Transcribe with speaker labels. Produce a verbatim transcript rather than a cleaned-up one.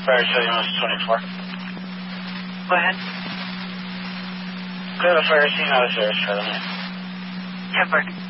Speaker 1: Fire Williams twenty-four.
Speaker 2: Go ahead.
Speaker 1: Go to the fire scene out of service for the night.
Speaker 2: ten four.